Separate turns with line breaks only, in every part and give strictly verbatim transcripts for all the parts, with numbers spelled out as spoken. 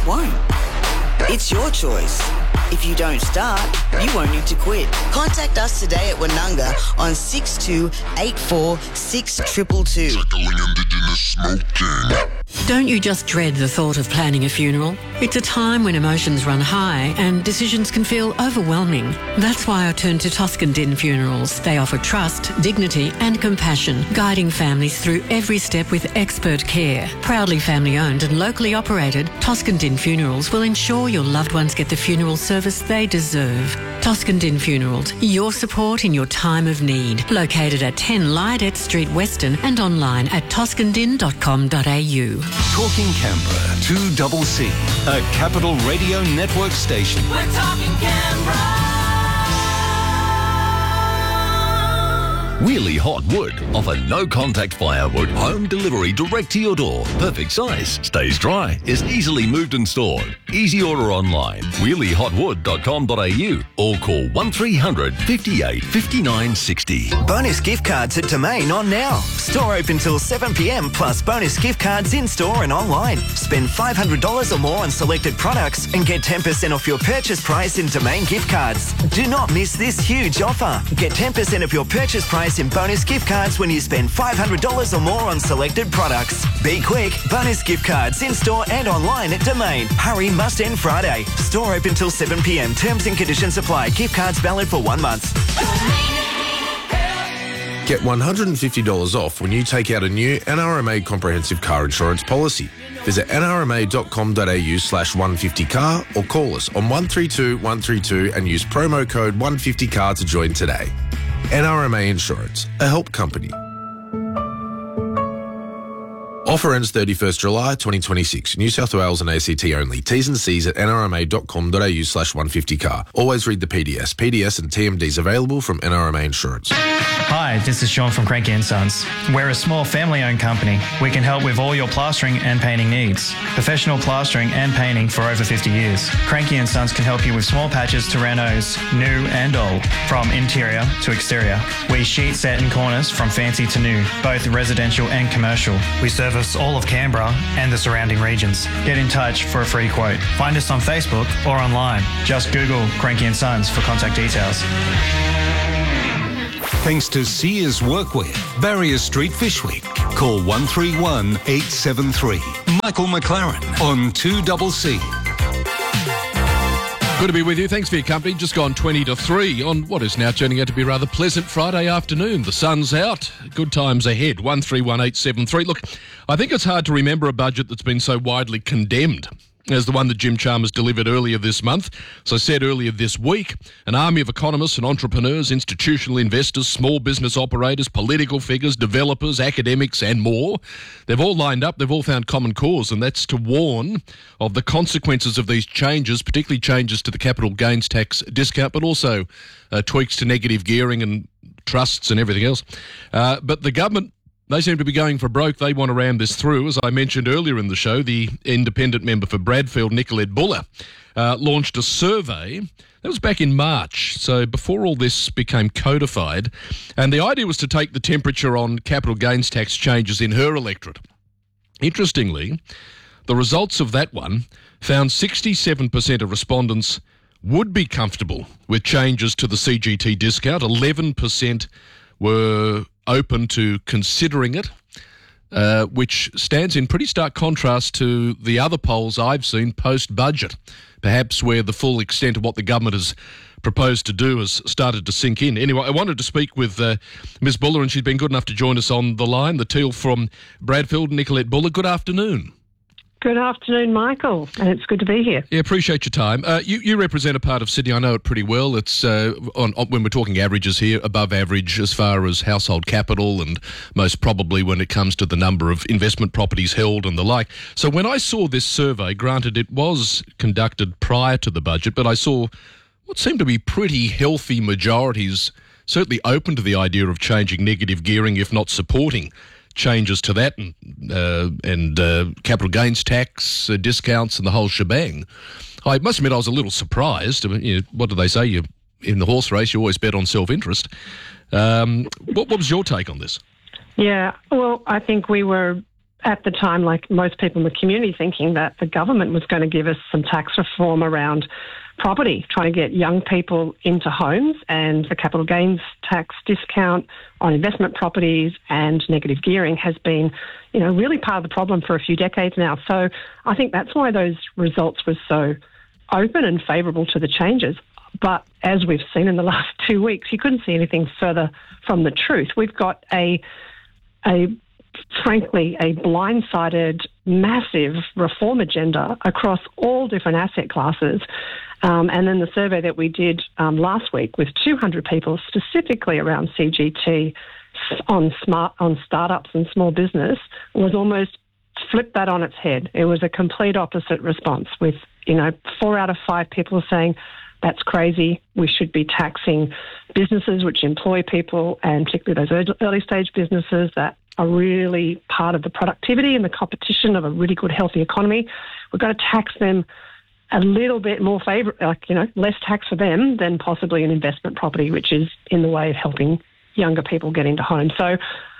won't. It's your choice. If you don't start, you won't need to quit. Contact us today at Wanunga on six two eight four six two two two.
Tackling Indigenous smoking.
Don't you just dread the thought of planning a funeral? It's a time when emotions run high and decisions can feel overwhelming. That's why I turned to Toscan Din Funerals. They offer trust, dignity and compassion, guiding families through every step with expert care. Proudly family owned and locally operated, Toscan Din Funerals will ensure your loved ones get the funeral service they deserve. Toscan Din Funerals, your support in your time of need. Located at ten Lydette Street, Weston, and online at toscan din dot com dot a u.
Talking Canberra, two double C, a Capital Radio Network station.
We're talking Canberra.
Wheelie Hot Wood offer no-contact firewood home delivery direct to your door. Perfect size, stays dry, is easily moved and stored. Easy order online, wheelie hot wood dot com dot a u or call one three hundred fifty-eight fifty-nine sixty.
Bonus gift cards at Domain on now. Store open till seven p m plus bonus gift cards in-store and online. Spend five hundred dollars or more on selected products and get ten percent off your purchase price in Domain gift cards. Do not miss this huge offer. Get ten percent of your purchase price in bonus gift cards when you spend five hundred dollars or more on selected products. Be quick. Bonus gift cards in-store and online at Domain. Hurry, must end Friday. Store open till seven p m. Terms and conditions apply. Gift cards valid for one month.
Get one hundred fifty dollars off when you take out a new N R M A comprehensive car insurance policy. Visit n r m a dot com dot a u slash one fifty car or call us on one three two one three two and use promo code one fifty car to join today. N R M A Insurance, a help company. Offer ends thirty-first July twenty twenty-six. New South Wales and A C T only. T's and C's at n r m a dot com dot a u slash one fifty car. Always read the P D S. P D S and T M Ds available from N R M A Insurance.
Hi, this is Sean from Cranky and Sons. We're a small family-owned company. We can help with all your plastering and painting needs. Professional plastering and painting for over fifty years. Cranky and Sons can help you with small patches to renos, new and old, from interior to exterior. We sheet set in corners from fancy to new, both residential and commercial. We service all of Canberra and the surrounding regions. Get in touch for a free quote. Find us on Facebook or online. Just Google Cranky and Sons for contact details.
Thanks to Sears Workwear, Barrier Street Fish Week. Call one three one eight seven three. Michael McLaren on two double C.
Good to be with you. Thanks for your company. Just gone twenty to three on what is now turning out to be a rather pleasant Friday afternoon. The sun's out. Good times ahead. one three one eight seven three. Look, I think it's hard to remember a budget that's been so widely condemned as the one that Jim Chalmers delivered earlier this month. As I said earlier this week, an army of economists and entrepreneurs, institutional investors, small business operators, political figures, developers, academics and more, they've all lined up, they've all found common cause, and that's to warn of the consequences of these changes, particularly changes to the capital gains tax discount, but also uh, tweaks to negative gearing and trusts and everything else. Uh, but the government, they seem to be going for broke. They want to ram this through. As I mentioned earlier in the show, the independent member for Bradfield, Nicolette Buller, uh, launched a survey. That was back in March, so before all this became codified. And the idea was to take the temperature on capital gains tax changes in her electorate. Interestingly, the results of that one found sixty-seven percent of respondents would be comfortable with changes to the C G T discount. eleven percent were open to considering it, uh, which stands in pretty stark contrast to the other polls I've seen post-budget, perhaps where the full extent of what the government has proposed to do has started to sink in. Anyway, I wanted to speak with uh, Miz Buller, and she's been good enough to join us on the line, the teal from Bradfield, Nicolette Buller. Good afternoon.
Good afternoon, Michael, and it's good to be here.
Yeah, appreciate your time. Uh, you, you represent a part of Sydney, I know it pretty well. It's, uh, on, on, when we're talking averages here, above average as far as household capital and most probably when it comes to the number of investment properties held and the like. So when I saw this survey, granted it was conducted prior to the budget, but I saw what seemed to be pretty healthy majorities, certainly open to the idea of changing negative gearing, if not supporting changes to that and, uh, and uh, capital gains tax uh, discounts and the whole shebang. I must admit I was a little surprised. I mean, you know, what do they say? You in the horse race, you always bet on self-interest. Um, what, what was your take on this?
Yeah, well, I think we were at the time, like most people in the community, thinking that the government was going to give us some tax reform around property, trying to get young people into homes, and the capital gains tax discount on investment properties and negative gearing has been, you know, really part of the problem for a few decades now. So I think that's why those results were so open and favourable to the changes. But as we've seen in the last two weeks, you couldn't see anything further from the truth. We've got a a frankly, a blindsided, massive reform agenda across all different asset classes. Um, and then the survey that we did um, last week with two hundred people specifically around C G T on smart on startups and small business was almost flipped that on its head. It was a complete opposite response with, you know, four out of five people saying, that's crazy. We should be taxing businesses which employ people, and particularly those early stage businesses that are really part of the productivity and the competition of a really good, healthy economy. We've got to tax them a little bit more favour, like, you know, less tax for them than possibly an investment property, which is in the way of helping younger people get into homes. So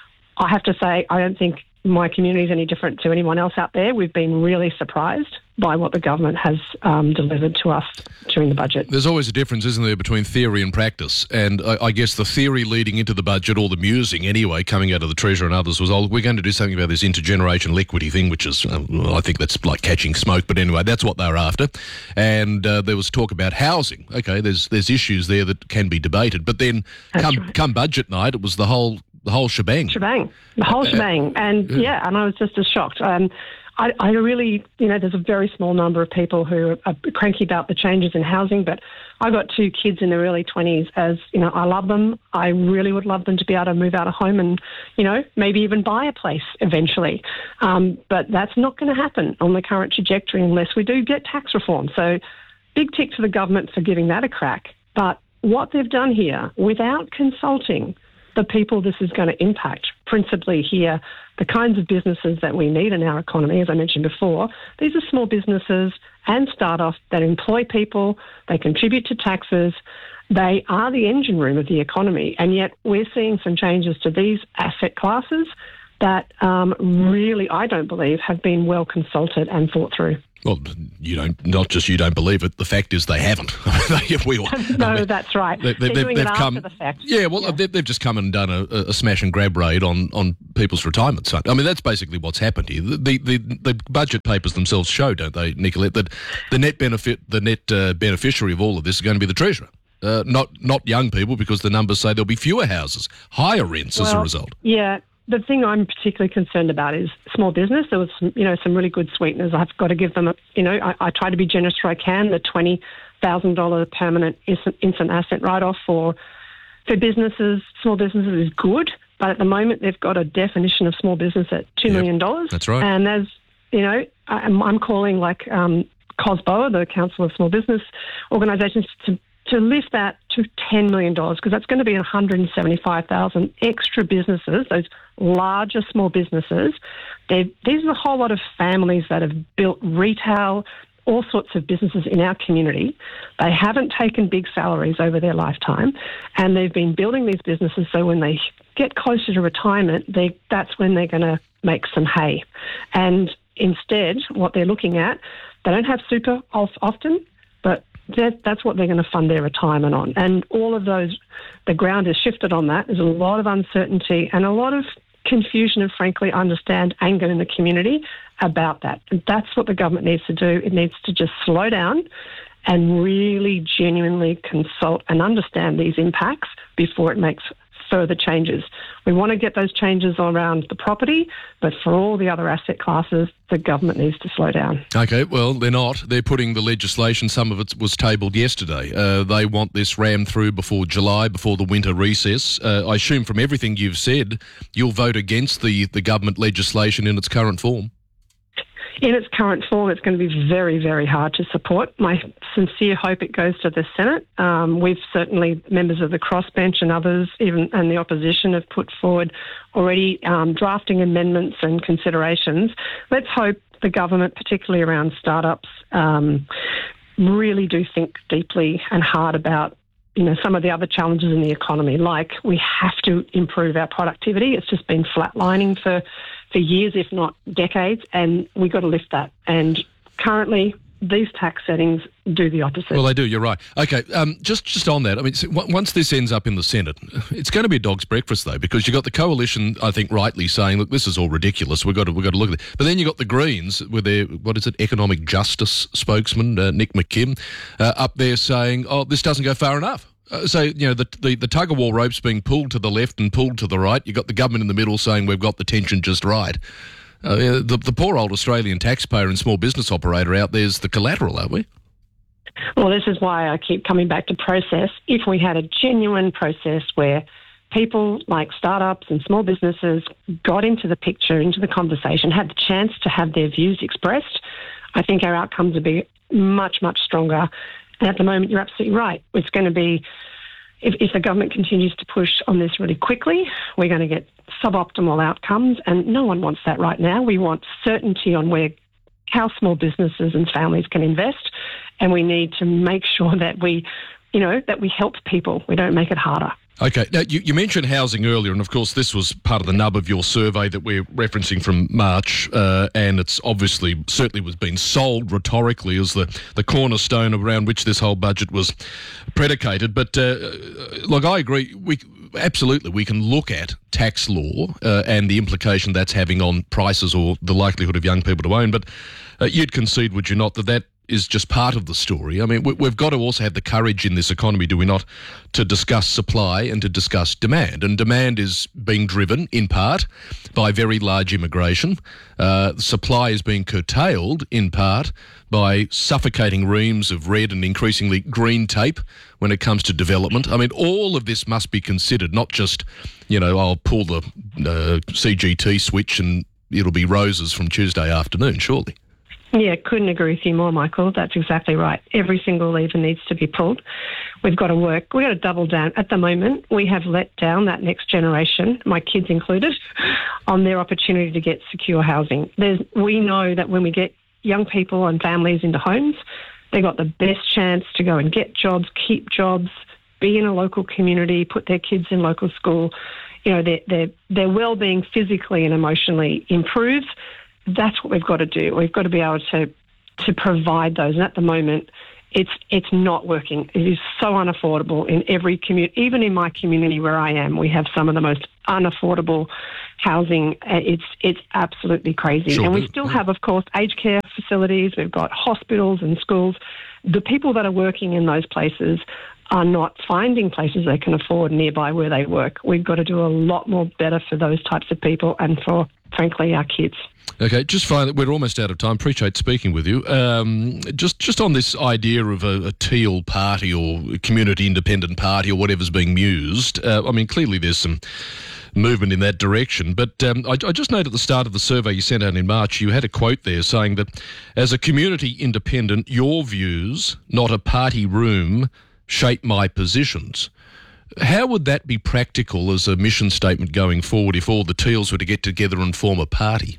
I have to say, I don't think my community is any different to anyone else out there. We've been really surprised by what the government has um, delivered to us during the budget.
There's always a difference, isn't there, between theory and practice? And I, I guess the theory leading into the budget, or the musing anyway, coming out of the Treasurer and others, was, oh, we're going to do something about this intergenerational equity thing, which is, um, well, I think that's like catching smoke. But anyway, that's what they were after. And uh, there was talk about housing. Okay, there's there's issues there that can be debated. But then come, right. come budget night, it was the whole the whole shebang.
Shebang. The whole uh, shebang. And, yeah. yeah, and I was just as shocked. Um, I, I really, you know, there's a very small number of people who are cranky about the changes in housing, but I've got two kids in their early twenties. As, you know, I love them. I really would love them to be able to move out of home and, you know, maybe even buy a place eventually. Um, but that's not going to happen on the current trajectory unless we do get tax reform. So big tick to the government for giving that a crack. But what they've done here, without consulting the people this is going to impact, principally here, the kinds of businesses that we need in our economy, as I mentioned before, these are small businesses and start-offs that employ people, they contribute to taxes, they are the engine room of the economy, and yet we're seeing some changes to these asset classes that um, really, I don't believe, have been well consulted and thought through.
Well, you don't, not just you don't believe it, the fact is they haven't. we all,
no,
I mean,
that's right.
They, they,
They're doing
they've
it
come,
after the fact.
Yeah, well,
yeah.
They've, they've just come and done a, a smash and grab raid on, on people's retirement fund. I mean, that's basically what's happened here. The, the, the, the budget papers themselves show, don't they, Nicolette, that the net benefit, the net uh, beneficiary of all of this is going to be the Treasurer. Uh, not not young people, because the numbers say there'll be fewer houses, higher rents well, as a result.
Yeah. The thing I'm particularly concerned about is small business. There was, some, you know, some really good sweeteners. I've got to give them, a, you know, I, I try to be generous where I can. The twenty thousand dollars permanent instant asset write-off for for businesses, small businesses is good. But at the moment, they've got a definition of small business at two million dollars.
Yep, that's right.
And as, you know, I'm, I'm calling like um, COSBOA, the Council of Small Business Organisations, to to lift that to ten million dollars, because that's going to be one hundred seventy-five thousand extra businesses, those larger small businesses. These are a whole lot of families that have built retail, all sorts of businesses in our community. They haven't taken big salaries over their lifetime, and they've been building these businesses so when they get closer to retirement, they, that's when they're going to make some hay. And instead, what they're looking at, they don't have super often, but That, that's what they're going to fund their retirement on. And all of those, the ground is shifted on that. There's a lot of uncertainty and a lot of confusion and, frankly, I understand anger in the community about that. And that's what the government needs to do. It needs to just slow down and really genuinely consult and understand these impacts before it makes further changes. We want to get those changes around the property, but for all the other asset classes, the government needs to slow down.
Okay, well, they're not. They're putting the legislation, some of it was tabled yesterday. Uh, they want this rammed through before July, before the winter recess. Uh, I assume from everything you've said, you'll vote against the, the government legislation in its current form.
In its current form, it's going to be very, very hard to support. My sincere hope it goes to the Senate. Um, we've certainly, members of the crossbench and others, even and the opposition, have put forward already um, drafting amendments and considerations. Let's hope the government, particularly around startups, um, really do think deeply and hard about, you know, some of the other challenges in the economy. Like, we have to improve our productivity. It's just been flatlining for for for years, if not decades, and we've got to lift that. And currently, these tax settings do the opposite.
Well, they do, you're right. Okay, um, just just on that, I mean, so w- once this ends up in the Senate, it's going to be a dog's breakfast, though, because you've got the coalition, I think, rightly saying, look, this is all ridiculous, we've got to, we've got to look at it. But then you've got the Greens with their, what is it, economic justice spokesman, uh, Nick McKim, uh, up there saying, oh, this doesn't go far enough. Uh, so, you know, the, the, the tug-of-war rope's being pulled to the left and pulled to the right. You've got the government in the middle saying we've got the tension just right. Uh, the, the poor old Australian taxpayer and small business operator out there's the collateral, aren't we?
Well, this is why I keep coming back to process. If we had a genuine process where people like startups and small businesses got into the picture, into the conversation, had the chance to have their views expressed, I think our outcomes would be much, much stronger. And at the moment, you're absolutely right. It's going to be, if, if the government continues to push on this really quickly, we're going to get suboptimal outcomes, and no one wants that right now. We want certainty on where how small businesses and families can invest, and we need to make sure that we, you know, that we help people. We don't make it harder.
Okay. Now, you, you mentioned housing earlier, and of course this was part of the nub of your survey that we're referencing from March, uh, and it's obviously certainly was being sold rhetorically as the, the cornerstone around which this whole budget was predicated. But, uh, look, I agree, we absolutely we can look at tax law uh, and the implication that's having on prices or the likelihood of young people to own, but uh, you'd concede, would you not, that that is just part of the story. I mean, we, we've got to also have the courage in this economy, do we not, to discuss supply and to discuss demand. And demand is being driven, in part, by very large immigration. Uh, supply is being curtailed, in part, by suffocating reams of red and increasingly green tape when it comes to development. I mean, all of this must be considered, not just, you know, I'll pull the uh, C G T switch and it'll be roses from Tuesday afternoon, surely.
Yeah, couldn't agree with you more, Michael. That's exactly right. Every single lever needs to be pulled. We've got to work. We've got to double down. At the moment, we have let down that next generation, my kids included, on their opportunity to get secure housing. There's, we know that when we get young people and families into homes, they've got the best chance to go and get jobs, keep jobs, be in a local community, put their kids in local school. You know, their, their, their well-being physically and emotionally improves. That's what we've got to do. We've got to be able to to provide those. And at the moment, it's it's not working. It is so unaffordable in every community. Even in my community where I am, we have some of the most unaffordable housing. It's it's absolutely crazy.
Sure.
And we still have, of course, aged care facilities. We've got hospitals and schools. The people that are working in those places are not finding places they can afford nearby where they work. We've got to do a lot more better for those types of people and for, frankly, our kids.
Okay, just finally, we're almost out of time. Appreciate speaking with you. Um, just just on this idea of a, a teal party or community independent party or whatever's being mused, uh, I mean, clearly there's some movement in that direction. But um, I, I just noted at the start of the survey you sent out in March, you had a quote there saying that as a community independent, your views, not a party room, shape my positions. How would that be practical as a mission statement going forward if all the Teals were to get together and form a party?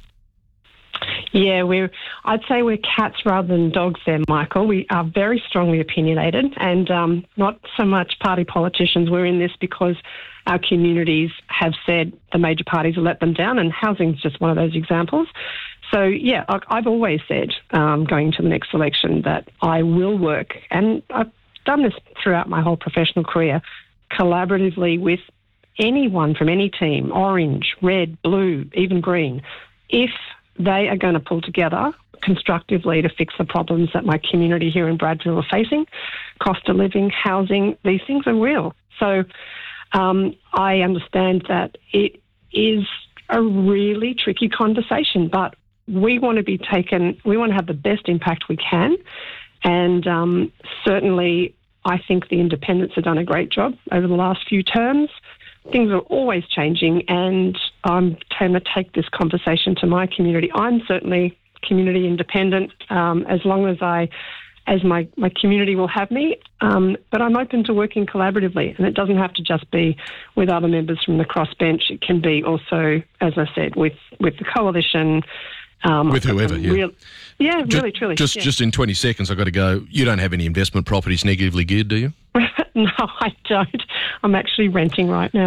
Yeah, we're. I'd say we're cats rather than dogs there, Michael. We are very strongly opinionated and um, not so much party politicians. We're in this because our communities have said the major parties will let them down, and housing is just one of those examples. So, yeah, I've always said um, going to the next election that I will work, and I've done this throughout my whole professional career, collaboratively with anyone from any team, orange, red, blue, even green, if they are going to pull together constructively to fix the problems that my community here in Bradfield are facing. Cost of living, housing, these things are real. So um, I understand that it is a really tricky conversation, but we want to be taken, we want to have the best impact we can. And um, certainly I think the independents have done a great job over the last few terms. Things are always changing, and I'm going to take this conversation to my community. I'm certainly community independent um, as long as I, as my, my community will have me, um, but I'm open to working collaboratively, and it doesn't have to just be with other members from the crossbench. It can be also, as I said, with, with the coalition. Um,
with whoever, yeah.
Real, yeah,
just,
really, truly.
Just,
yeah.
just in twenty seconds, I've got to go. You don't have any investment properties negatively geared, do you?
No, I don't. I'm actually renting right now.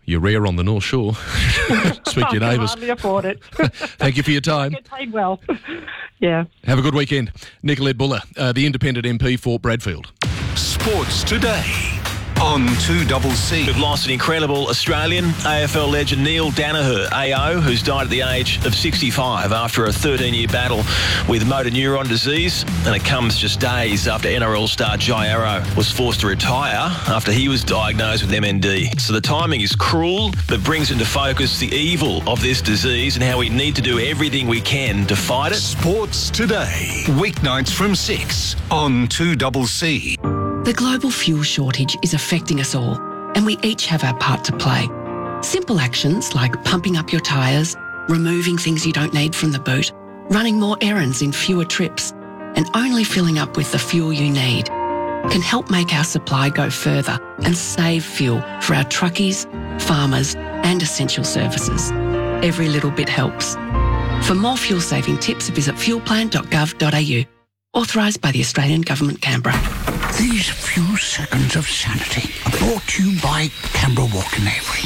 You're rare on the North Shore. Speak to your
I can
neighbours.
hardly afford it.
Thank you for your time.
Get paid well. Yeah.
Have a good weekend. Nicolette Buller, uh, the independent M P for Bradfield.
Sports Today on two C.
We've lost an incredible Australian A F L legend, Neil Danaher, A O, who's died at the age of sixty-five after a thirteen-year battle with motor neuron disease. And it comes just days after N R L star Jai Arrow was forced to retire after he was diagnosed with M N D. So the timing is cruel, but brings into focus the evil of this disease and how we need to do everything we can to fight it.
Sports Today, weeknights from six on two C.
The global fuel shortage is affecting us all, and we each have our part to play. Simple actions like pumping up your tyres, removing things you don't need from the boot, running more errands in fewer trips, and only filling up with the fuel you need can help make our supply go further and save fuel for our truckies, farmers, and essential services. Every little bit helps. For more fuel-saving tips, visit fuel plan dot gov dot a u. Authorised by the Australian Government, Canberra.
These few seconds of sanity are brought to you by Canberra Walk and Avery.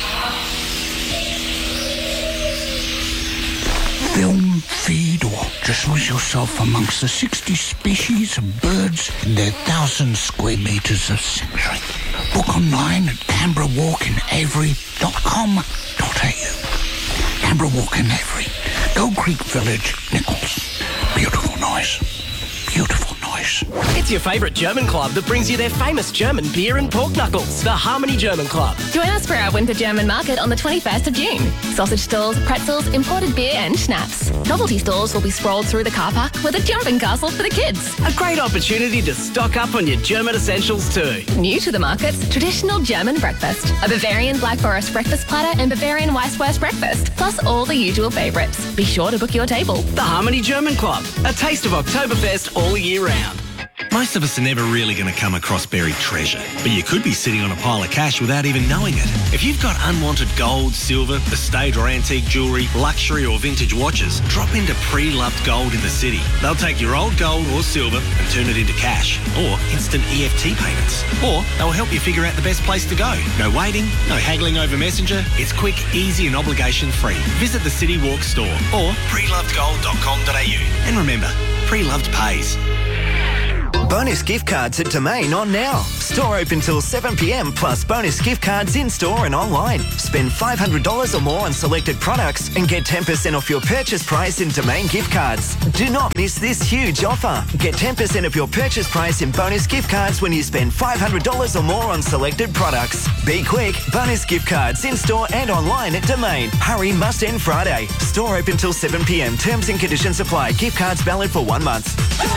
Film, feed, or just lose yourself amongst the sixty species of birds in their thousand square metres of sanctuary. Book online at canberra walk and avery dot com dot a u. Canberra Walk and Avery, Gold Creek Village, Nichols. Beautiful noise. Beautiful noise.
It's your favourite German club that brings you their famous German beer and pork knuckles, the Harmony German Club.
Join us for our Winter German Market on the twenty-first of June. Sausage stalls, pretzels, imported beer and schnapps. Novelty stores will be sprawled through the car park with a jumping castle for the kids.
A great opportunity to stock up on your German essentials too.
New to the markets, traditional German breakfast. A Bavarian Black Forest breakfast platter and Bavarian Weisswurst breakfast, plus all the usual favourites. Be sure to book your table.
The Harmony German Club, a taste of Oktoberfest all year round.
Most of us are never really going to come across buried treasure, but you could be sitting on a pile of cash without even knowing it. If you've got unwanted gold, silver, estate or antique jewellery, luxury or vintage watches, drop into Pre-Loved Gold in the city. They'll take your old gold or silver and turn it into cash or instant E F T payments. Or they'll help you figure out the best place to go. No waiting, no haggling over Messenger. It's quick, easy and obligation free. Visit the City Walk store or pre loved gold dot com dot a u. And remember, Pre-Loved pays.
Bonus gift cards at Domain on now. Store open till seven p m plus bonus gift cards in store and online. Spend five hundred dollars or more on selected products and get ten percent off your purchase price in Domain gift cards. Do not miss this huge offer. Get ten percent of your purchase price in bonus gift cards when you spend five hundred dollars or more on selected products. Be quick. Bonus gift cards in store and online at Domain. Hurry, must end Friday. Store open till seven p m. Terms and conditions apply. Gift cards valid for one month.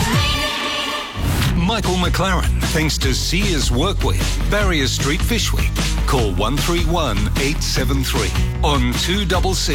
Michael McLaren, thanks to Sears Workwear, Barrier Street, Fishwick. Call one three one, eight seven three on two C.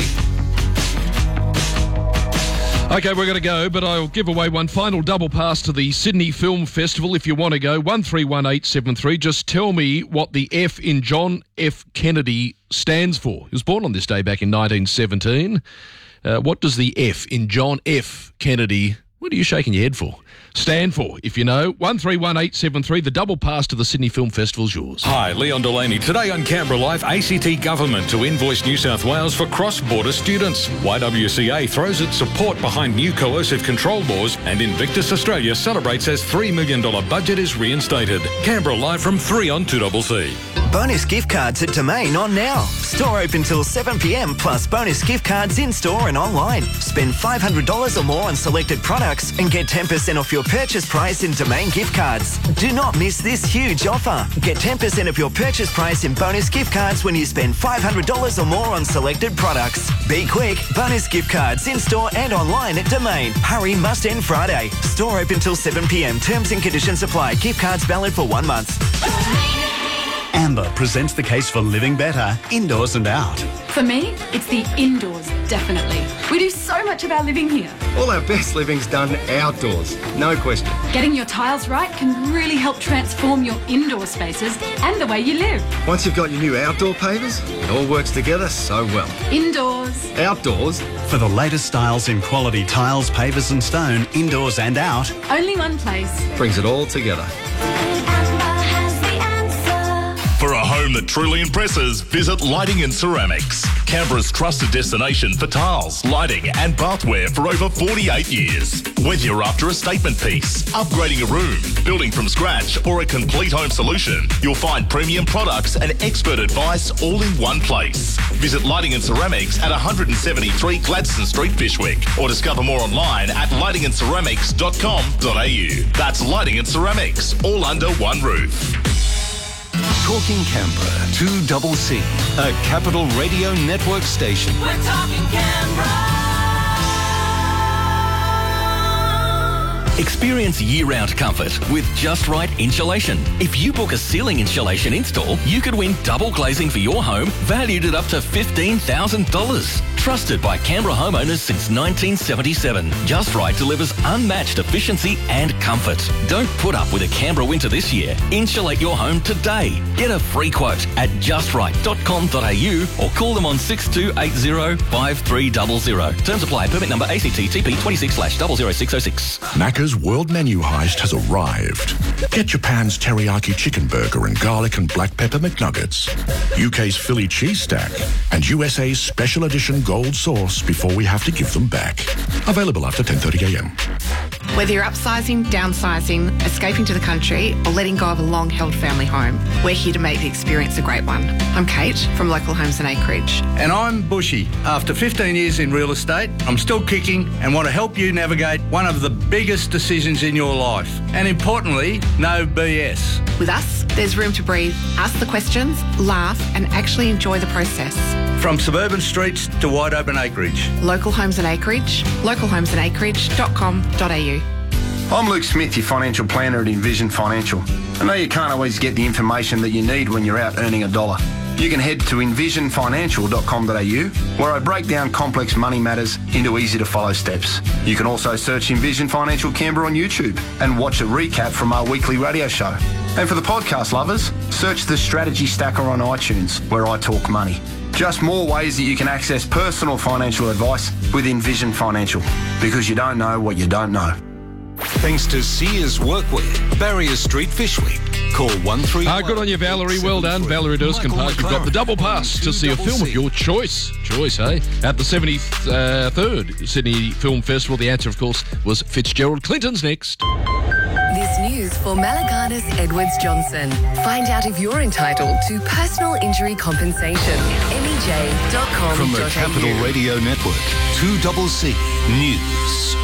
Okay, we're going to go, but I'll give away one final double pass to the Sydney Film Festival if you want to go. one three one, eight seven three. Just tell me what the F in John F. Kennedy stands for. He was born on this day back in nineteen seventeen. Uh, what does the F in John F. Kennedy, what are you shaking your head for? Stand for, if you know. one three one, eight seven three. The double pass to the Sydney Film Festival's yours.
Hi, Leon Delaney. Today on Canberra Life, A C T Government to invoice New South Wales for cross-border students. Y W C A throws its support behind new coercive control laws, and Invictus Australia celebrates as three million dollars budget is reinstated. Canberra Live from three on two C C.
Bonus gift cards at Domain on now. Store open till seven p m plus bonus gift cards in store and online. Spend five hundred dollars or more on selected products and get ten percent off your purchase price in Domain gift cards. Do not miss this huge offer. Get ten percent of your purchase price in bonus gift cards when you spend five hundred dollars or more on selected products. Be quick. Bonus gift cards in store and online at Domain. Hurry, must end Friday. Store open till seven p m. Terms and conditions apply. Gift cards valid for one month.
Amber presents the case for living better, indoors and out.
For me, it's the indoors, definitely. We do so much of our living here.
All our best living's done outdoors, no question.
Getting your tiles right can really help transform your indoor spaces and the way you live.
Once you've got your new outdoor pavers, it all works together so well.
Indoors.
Outdoors.
For the latest styles in quality tiles, pavers and stone, indoors and out.
Only one place.
Brings it all together.
For a home
home that truly impresses, visit Lighting and Ceramics. Canberra's trusted destination for tiles, lighting and bathware for over forty-eight years. Whether you're after a statement piece, upgrading a room, building from scratch or a complete home solution, you'll find premium products and expert advice all in one place. Visit Lighting and Ceramics at one seventy-three Gladstone Street, Fyshwick, or discover more online at lighting and ceramics dot com dot a u. That's Lighting and Ceramics, all under one roof.
Talking Canberra, two double C, a Capital Radio Network station.
We're talking Canberra.
Experience year-round comfort with Just Right Insulation. If you book a ceiling insulation install, you could win double glazing for your home, valued at up to fifteen thousand dollars. Trusted by Canberra homeowners since nineteen seventy-seven, Just Right delivers unmatched efficiency and comfort. Don't put up with a Canberra winter this year. Insulate your home today. Get a free quote at just right dot com dot a u or call them on six two eight zero, five three zero zero. Terms apply. Permit number A C T T P twenty-six slash zero zero six zero six.
Macca's World Menu Heist has arrived. Get Japan's teriyaki chicken burger and garlic and black pepper McNuggets, U K's Philly cheese stack, and U S A's special edition gold sauce before we have to give them back. Available after ten thirty a m.
Whether you're upsizing, downsizing, escaping to the country, or letting go of a long-held family home, we're here to make the experience a great one. I'm Kate from Local Homes and Acreage.
And I'm Bushy. After fifteen years in real estate, I'm still kicking and want to help you navigate one of the biggest decisions in your life. And importantly, no B S.
With us, there's room to breathe, ask the questions, laugh, and actually enjoy the process.
From suburban streets to wide open acreage.
Local Homes and Acreage, local homes and acreage dot com dot a u.
I'm Luke Smith, your financial planner at Envision Financial. I know you can't always get the information that you need when you're out earning a dollar. You can head to envision financial dot com dot a u, where I break down complex money matters into easy-to-follow steps. You can also search Envision Financial Canberra on YouTube and watch a recap from our weekly radio show. And for the podcast lovers, search the Strategy Stacker on iTunes, where I talk money. Just more ways that you can access personal financial advice with Envision Financial, because you don't know what you don't know.
Thanks to Sears Workwear, Barrier Street, Fyshwick. Call one three one.
Ah, good on you, Valerie. Well done. Valerie Durskin Park. You've got the double pass to see a film of your choice. Choice, eh? At the seventy-third Sydney Film Festival. The answer, of course, was Fitzgerald Clinton's next.
This news for Malaganas Edwards Johnson. Find out if you're entitled to personal injury compensation. M E J dot com dot a u.
From the Capital Radio Network, two double C News.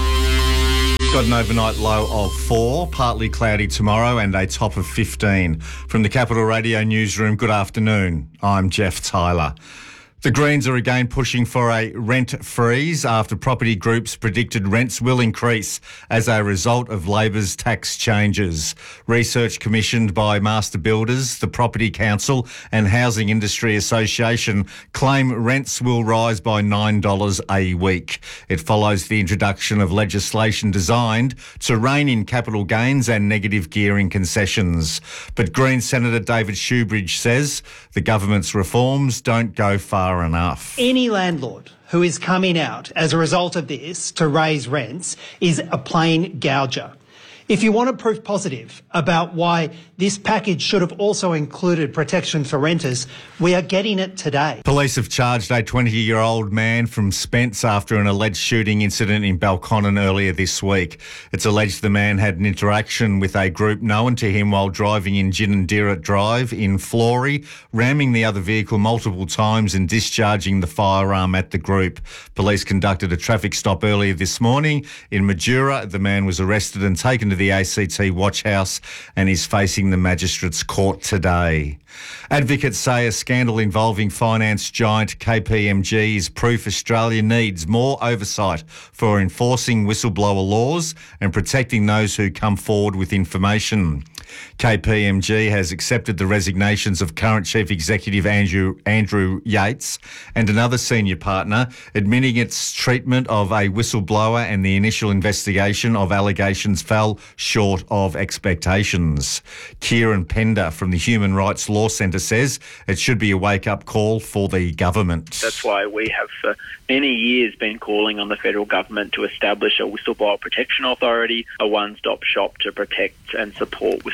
Got an overnight low of four, partly cloudy tomorrow and a top of fifteen. From the Capital Radio Newsroom, good afternoon. I'm Jeff Tyler. The Greens are again pushing for a rent freeze after property groups predicted rents will increase as a result of Labor's tax changes. Research commissioned by Master Builders, the Property Council and Housing Industry Association claim rents will rise by nine dollars a week. It follows the introduction of legislation designed to rein in capital gains and negative gearing concessions. But Greens Senator David Shoebridge says the government's reforms don't go far enough.
Any landlord who is coming out as a result of this to raise rents is a plain gouger. If you want a proof positive about why this package should have also included protection for renters, we are getting it today.
Police have charged a twenty-year-old man from Spence after an alleged shooting incident in Balconnen earlier this week. It's alleged the man had an interaction with a group known to him while driving in Ginninderra Drive in Flory, ramming the other vehicle multiple times and discharging the firearm at the group. Police conducted a traffic stop earlier this morning in Majura. The man was arrested and taken to the A C T Watch House and is facing the Magistrates Court today. Advocates say a scandal involving finance giant K P M G is proof Australia needs more oversight for enforcing whistleblower laws and protecting those who come forward with information. K P M G has accepted the resignations of current Chief Executive Andrew, Andrew Yates and another senior partner, admitting its treatment of a whistleblower and the initial investigation of allegations fell short of expectations. Kieran Pender from the Human Rights Law Centre says it should be a wake-up call for the government.
That's why we have for many years been calling on the federal government to establish a whistleblower protection authority, a one-stop shop to protect and support whistleblowers.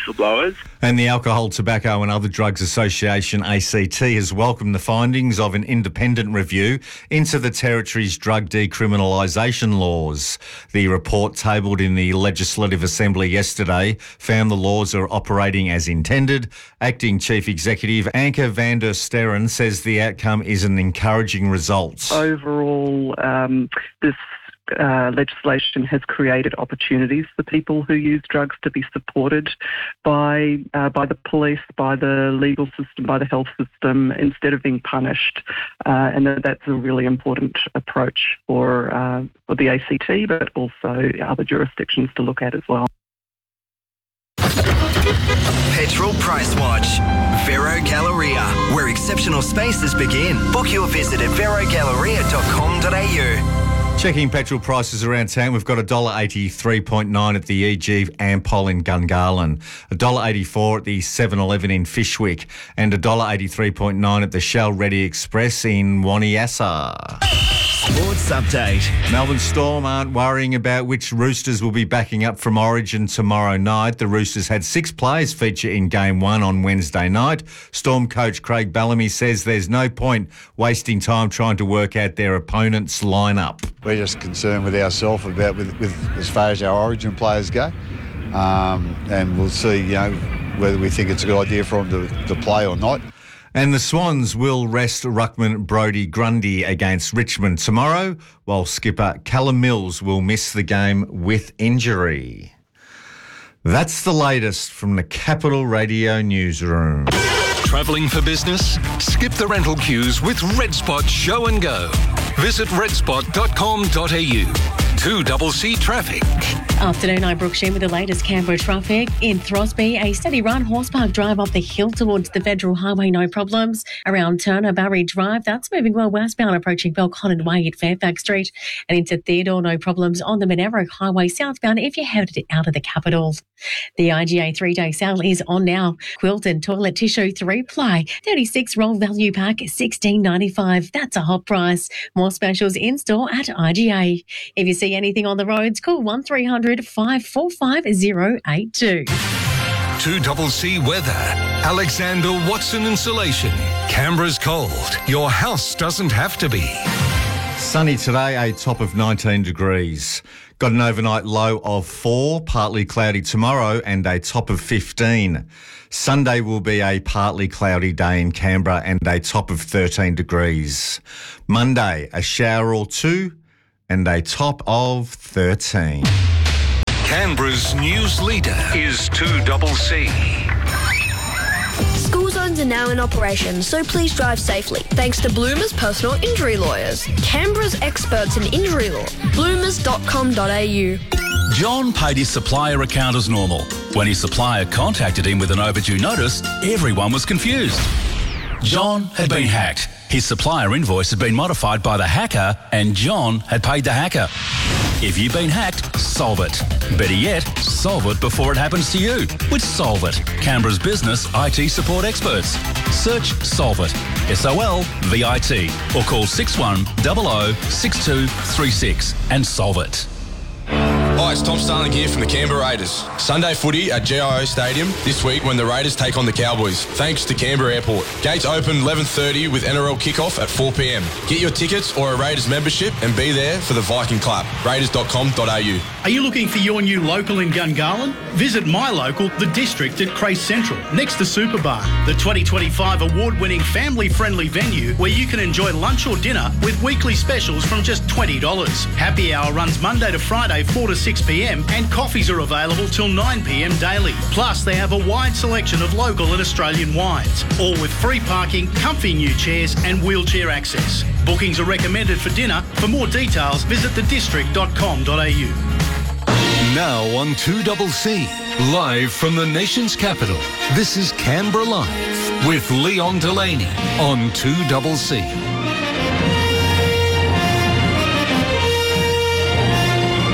whistleblowers.
And the Alcohol, Tobacco and Other Drugs Association, A C T, has welcomed the findings of an independent review into the Territory's drug decriminalisation laws. The report tabled in the Legislative Assembly yesterday found the laws are operating as intended. Acting Chief Executive Anke van der Sterren says the outcome is an encouraging result.
Overall, um, this Uh, legislation has created opportunities for people who use drugs to be supported by uh, by the police, by the legal system, by the health system, instead of being punished. Uh, and that's a really important approach for, uh, for the A C T, but also other jurisdictions to look at as well.
Petrol Price Watch. Vero Galleria, where exceptional spaces begin. Book your visit at vero galleria dot com dot a u.
Checking petrol prices around town, we've got one dollar eighty-three point nine at the E G Ampol in Gungahlin, one dollar eighty-four at the seven eleven in Fishwick, and one dollar eighty-three point nine at the Shell Ready Express in Waniassa.
Sports update.
Melbourne Storm aren't worrying about which Roosters will be backing up from Origin tomorrow night. The Roosters had six players feature in Game one on Wednesday night. Storm coach Craig Bellamy says there's no point wasting time trying to work out their opponent's lineup.
We're just concerned with ourselves about with, with as far as our Origin players go, um, and we'll see, you know, whether we think it's a good idea for them to, to play or not.
And the Swans will rest ruckman Brodie Grundy against Richmond tomorrow, while skipper Callum Mills will miss the game with injury. That's the latest from the Capital Radio newsroom.
Travelling for business? Skip the rental queues with Red Spot Show and Go. Visit red spot dot com dot a u. two C C traffic.
Afternoon, I'm Brooke Sheen with the latest Canberra traffic. In Throsby, a steady run Horse Park Drive up the hill towards the Federal Highway, no problems. Around Turner Barry Drive, that's moving well westbound, approaching Belconnen Way at Fairfax Street. And into Theodore, no problems on the Monaro Highway southbound if you're headed out of the capital. The I G A three-day sale is on now. Quilted toilet tissue three-ply, thirty-six roll value pack, sixteen ninety-five. That's a hot price. More specials in-store at I G A. If you see anything on the roads, call one three hundred five four five zero eight two.
two C C weather. Alexander Watson Insulation. Canberra's cold. Your house doesn't have to be.
Sunny today, a top of nineteen degrees. Got an overnight low of four, partly cloudy tomorrow, and a top of fifteen. Sunday will be a partly cloudy day in Canberra and a top of thirteen degrees. Monday, a shower or two and a top of thirteen.
Canberra's news leader is two C C.
School zones are now in operation, so please drive safely. Thanks to Bloomer's personal injury lawyers, Canberra's experts in injury law. bloomers dot com dot a u.
John paid his supplier account as normal. When his supplier contacted him with an overdue notice, everyone was confused. John had been hacked. His supplier invoice had been modified by the hacker, and John had paid the hacker. If you've been hacked, solve it. Better yet, solve it before it happens to you with Solve It, Canberra's business I T support experts. Search Solve It, S O L V I T, or call six one zero zero six two three six and solve it.
Hi, it's Tom Starling here from the Canberra Raiders. Sunday footy at G I O Stadium this week when the Raiders take on the Cowboys, thanks to Canberra Airport. Gates open eleven thirty with N R L kickoff at four p m. Get your tickets or a Raiders membership and be there for the Viking Clap. raiders dot com dot a u.
Are you looking for your new local in Gungahlin? Visit my local, The District at Crace Central, next to Super Bar, the twenty twenty-five award-winning family-friendly venue where you can enjoy lunch or dinner with weekly specials from just twenty dollars. Happy hour runs Monday to Friday, four to six p m, and coffees are available till nine p m daily. Plus, they have a wide selection of local and Australian wines, all with free parking, comfy new chairs and wheelchair access. Bookings are recommended for dinner. For more details, visit the district dot com dot a u.
Now on two C C, live from the nation's capital, this is Canberra Live with Leon Delaney on two C C.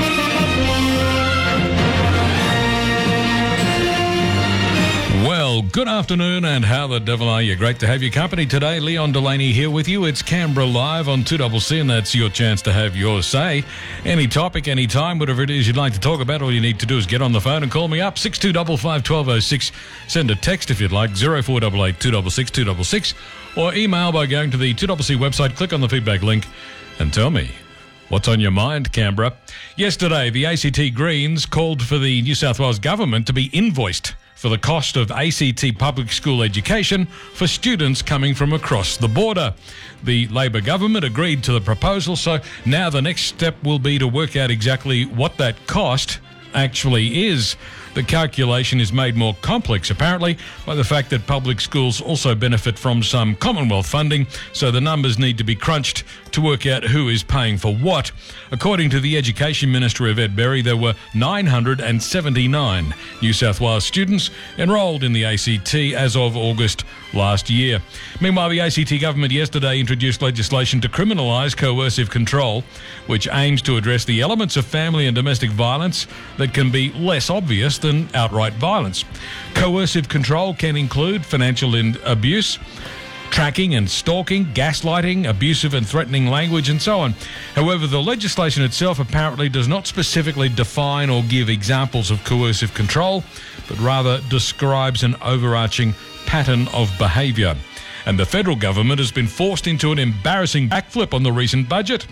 Well,
Good afternoon, and how the devil are you? Great to have your company today. Leon Delaney here with you. It's Canberra Live on two C C, and that's your chance to have your say. Any topic, any time, whatever it is you'd like to talk about, all you need to do is get on the phone and call me up, six two five five, one two zero six. Send a text if you'd like, zero four eight eight, two six six, two six six, or email by going to the two C C website, click on the feedback link, and tell me what's on your mind, Canberra. Yesterday, the A C T Greens called for the New South Wales government to be invoiced for the cost of A C T public school education for students coming from across the border. The Labor government agreed to the proposal, so now the next step will be to work out exactly what that cost actually is. The calculation is made more complex, apparently, by the fact that public schools also benefit from some Commonwealth funding, so the numbers need to be crunched to work out who is paying for what. According to the Education Minister of Ed Berry, there were nine hundred seventy-nine New South Wales students enrolled in the A C T as of August last year. Meanwhile, the A C T government yesterday introduced legislation to criminalise coercive control, which aims to address the elements of family and domestic violence that can be less obvious than outright violence. Coercive control can include financial in- abuse, tracking and stalking, gaslighting, abusive and threatening language, and so on. However, the legislation itself apparently does not specifically define or give examples of coercive control, but rather describes an overarching pattern of behaviour. And the federal government has been forced into an embarrassing backflip on the recent budget.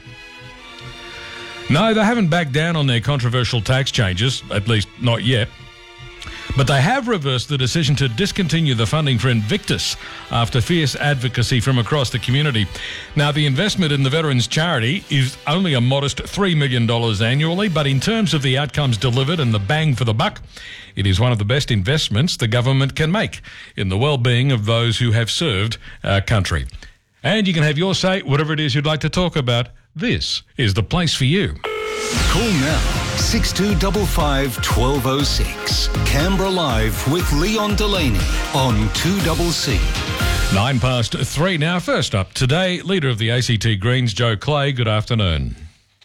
No, they haven't backed down on their controversial tax changes, at least not yet. But they have reversed the decision to discontinue the funding for Invictus after fierce advocacy from across the community. Now, the investment in the Veterans Charity is only a modest three million dollars annually, but in terms of the outcomes delivered and the bang for the buck, it is one of the best investments the government can make in the well-being of those who have served our country. And you can have your say, whatever it is you'd like to talk about. This is the place for you.
Call now, six two five five, one two zero six. Canberra Live with Leon Delaney on two C C.
Nine past three now. First up today, Leader of the A C T Greens, Joe Clay. Good afternoon.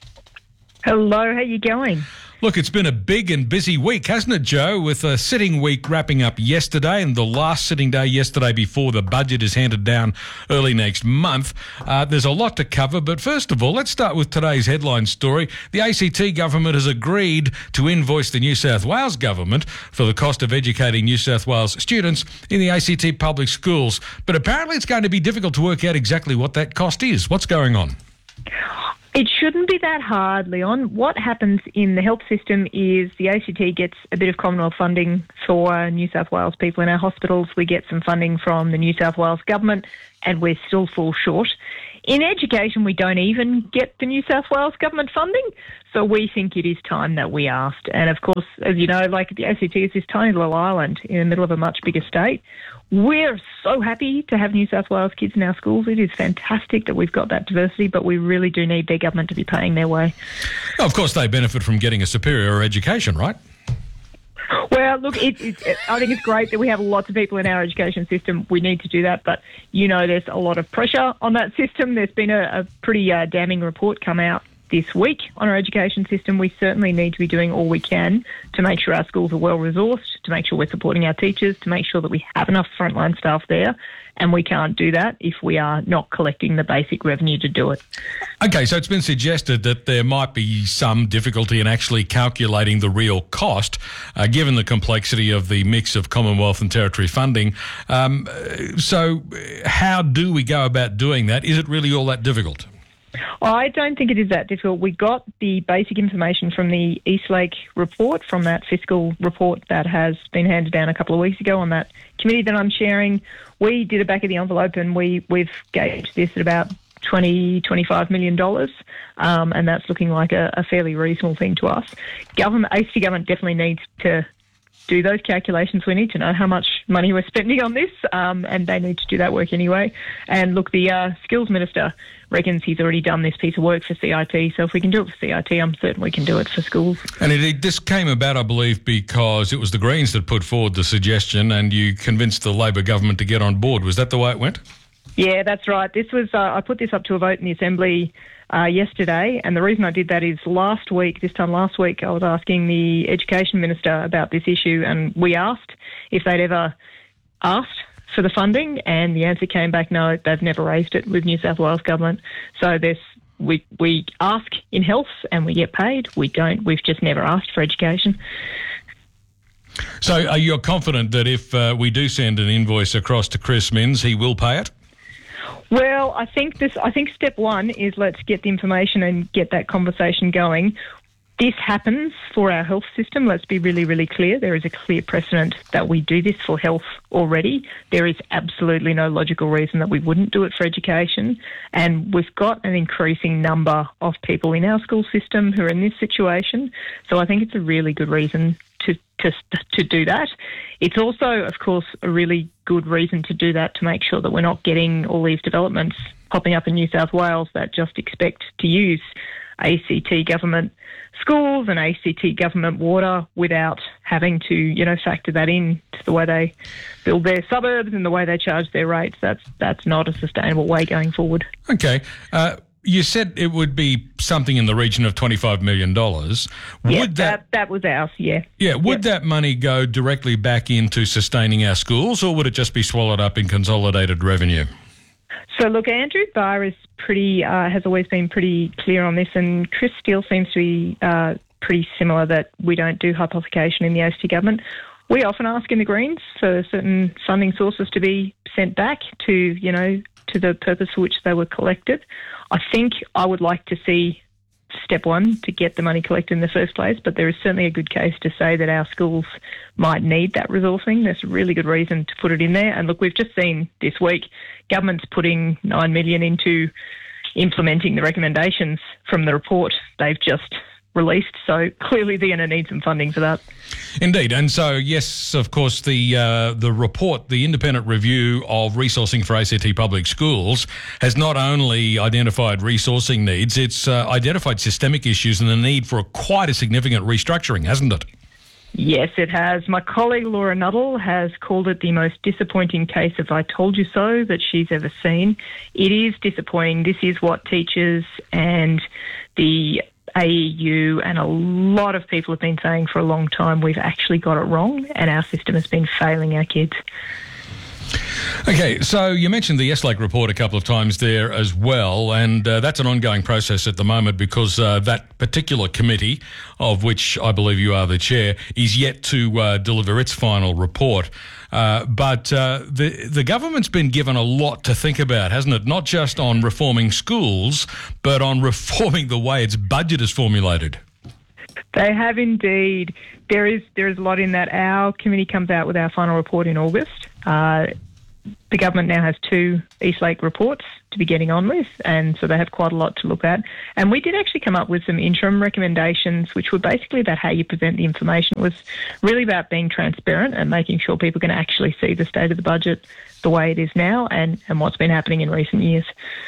Hello, how you going?
Look, it's been a big and busy week, hasn't it, Joe, with a sitting week wrapping up yesterday and the last sitting day yesterday before the budget is handed down early next month. Uh, there's a lot to cover, but first of all, let's start with today's headline story. The A C T government has agreed to invoice the New South Wales government for the cost of educating New South Wales students in the A C T public schools. But apparently it's going to be difficult to work out exactly what that cost is. What's going on?
It shouldn't be that hard, Leon. What happens in the health system is the A C T gets a bit of Commonwealth funding for New South Wales people in our hospitals. We get some funding from the New South Wales government, and we're still fall short. In education, we don't even get the New South Wales government funding, so we think it is time that we asked. And of course, as you know, like the A C T is this tiny little island in the middle of a much bigger state. We're so happy to have New South Wales kids in our schools. It is fantastic that we've got that diversity, but we really do need their government to be paying their way.
Oh, of course, they benefit from getting a superior education, right?
Well, look, it, it, it, I think it's great that we have lots of people in our education system. We need to do that, but, you know, there's a lot of pressure on that system. There's been a, a pretty uh, damning report come out this week on our education system. We certainly need to be doing all we can to make sure our schools are well-resourced, to make sure we're supporting our teachers, to make sure that we have enough frontline staff there, and we can't do that if we are not collecting the basic revenue to do it.
Okay, so it's been suggested that there might be some difficulty in actually calculating the real cost, uh, given the complexity of the mix of Commonwealth and Territory funding. Um, so how do we go about doing that? Is it really all that difficult?
I don't think it is that difficult. We got the basic information from the Eastlake report, from that fiscal report that has been handed down a couple of weeks ago on that committee that I'm chairing. We did a back of the envelope, and we, we've gauged this at about twenty, twenty-five million dollars, um, and that's looking like a, a fairly reasonable thing to us. Government, A C T government definitely needs to do those calculations. We need to know how much money we're spending on this, um, and they need to do that work anyway. And look, the uh, Skills Minister reckons he's already done this piece of work for C I T, so if we can do it for C I T, I'm certain we can do it for schools.
And it, this came about, I believe, because it was the Greens that put forward the suggestion and you convinced the Labor government to get on board. Was that the way it went?
Yeah, that's right. This was uh, I put this up to a vote in the Assembly uh, yesterday, and the reason I did that is last week, this time last week, I was asking the Education Minister about this issue, and we asked if they'd ever asked for the funding, and the answer came back, no, they've never raised it with New South Wales Government. So there's, we, we ask in health and we get paid. We don't, we've just never asked for education.
So are you confident that if uh, we do send an invoice across to Chris Minns, he will pay it?
Well, I think this. I think step one is let's get the information and get that conversation going. This happens for our health system. Let's be really, really clear. There is a clear precedent that we do this for health already. There is absolutely no logical reason that we wouldn't do it for education. And we've got an increasing number of people in our school system who are in this situation. So I think it's a really good reason to to to do that. It's also, of course, a really good reason to do that to make sure that we're not getting all these developments popping up in New South Wales that just expect to use A C T government schools and A C T government water without having to, you know, factor that in to the way they build their suburbs and the way they charge their rates. That's that's not a sustainable way going forward.
Okay. Uh, you said it would be something in the region of twenty-five million dollars.
Yeah,
would
that, that that was ours, yeah.
Yeah, would
Yep.
that money go directly back into sustaining our schools, or would it just be swallowed up in consolidated revenue?
So, look, Andrew Barr is pretty, uh, has always been pretty clear on this, and Chris Steele seems to be uh, pretty similar that we don't do hypothecation in the A C T government. We often ask in the Greens for certain funding sources to be sent back to, you know, to the purpose for which they were collected. I think I would like to see step one to get the money collected in the first place, but there is certainly a good case to say that our schools might need that resourcing. There's a really good reason to put it in there. And look, we've just seen this week government's putting nine million dollars into implementing the recommendations from the report they've just released. So clearly they're going to need some funding for that.
Indeed. And so, yes, of course, the uh, the report, the independent review of resourcing for A C T public schools has not only identified resourcing needs, it's uh, identified systemic issues and the need for a, quite a significant restructuring, hasn't it?
Yes, it has. My colleague Laura Nuttall has called it the most disappointing case of I told you so that she's ever seen. It is disappointing. This is what teachers and the A E U and a lot of people have been saying for a long time. We've actually got it wrong and our system has been failing our kids.
Okay, so you mentioned the Estlake report a couple of times there as well, and uh, that's an ongoing process at the moment because uh, that particular committee, of which I believe you are the chair, is yet to uh, deliver its final report. Uh, but uh, the the government's been given a lot to think about, hasn't it? Not just on reforming schools, but on reforming the way its budget is formulated.
They have indeed. There is there is a lot in that. Our committee comes out with our final report in August. Uh, the government now has two Eastlake reports to be getting on with, and so they have quite a lot to look at. And we did actually come up with some interim recommendations, which were basically about how you present the information. It was really about being transparent and making sure people can actually see the state of the budget the way it is now and, and what's been happening in recent years.